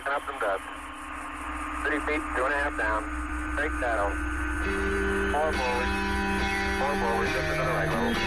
picking up some dust. 30 feet, 2.5 down. Straight shadow. 4 forward. 4 forward, just into the right level.